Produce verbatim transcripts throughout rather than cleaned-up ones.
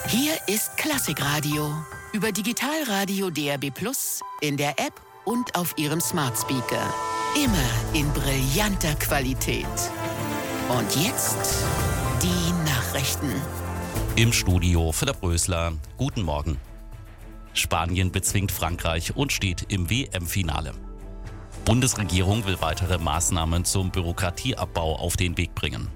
Hier ist Klassikradio. Über Digitalradio D A B plus, in der App und auf Ihrem Smart Speaker. Immer in brillanter Qualität. Und jetzt die Nachrichten. Im Studio Philipp Rösler. Guten Morgen. Spanien bezwingt Frankreich und steht im W M-Finale. Bundesregierung will weitere Maßnahmen zum Bürokratieabbau auf den Weg bringen.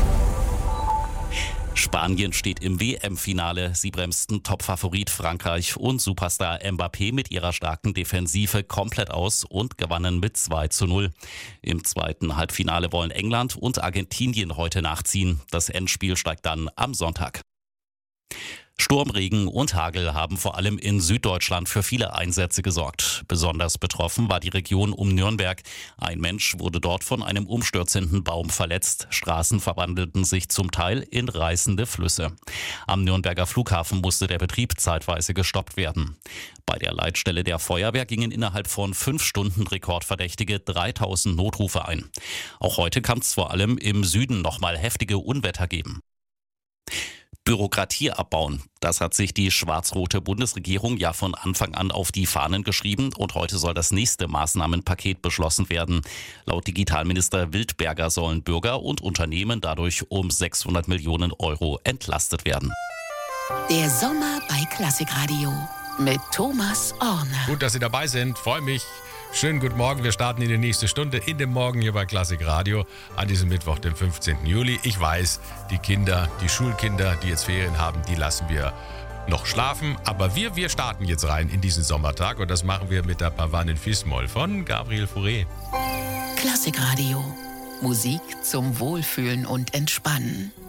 Spanien steht im W M-Finale. Sie bremsten Topfavorit Frankreich und Superstar Mbappé mit ihrer starken Defensive komplett aus und gewannen mit zwei zu null. Im zweiten Halbfinale wollen England und Argentinien heute nachziehen. Das Endspiel steigt dann am Sonntag. Sturm, Regen und Hagel haben vor allem in Süddeutschland für viele Einsätze gesorgt. Besonders betroffen war die Region um Nürnberg. Ein Mensch wurde dort von einem umstürzenden Baum verletzt. Straßen verwandelten sich zum Teil in reißende Flüsse. Am Nürnberger Flughafen musste der Betrieb zeitweise gestoppt werden. Bei der Leitstelle der Feuerwehr gingen innerhalb von fünf Stunden Rekordverdächtige dreitausend Notrufe ein. Auch heute kann es vor allem im Süden nochmal heftige Unwetter geben. Bürokratie abbauen. Das hat sich die schwarz-rote Bundesregierung ja von Anfang an auf die Fahnen geschrieben und heute soll das nächste Maßnahmenpaket beschlossen werden. Laut Digitalminister Wildberger sollen Bürger und Unternehmen dadurch um sechshundert Millionen Euro entlastet werden. Der Sommer bei Klassikradio mit Thomas Orner. Gut, dass Sie dabei sind. Freue mich. Schönen guten Morgen. Wir starten in die nächste Stunde in dem Morgen hier bei Klassikradio an diesem Mittwoch, dem fünfzehnten Juli. Ich weiß, die Kinder, die Schulkinder, die jetzt Ferien haben, die lassen wir noch schlafen. Aber wir, wir starten jetzt rein in diesen Sommertag und das machen wir mit der Pavane in Fis-Moll von Gabriel Fauré. Klassikradio. Musik zum Wohlfühlen und Entspannen.